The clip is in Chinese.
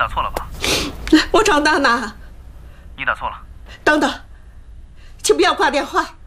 打错了吧？ 我张娜娜， 你打错了。 等等，请不要挂电话。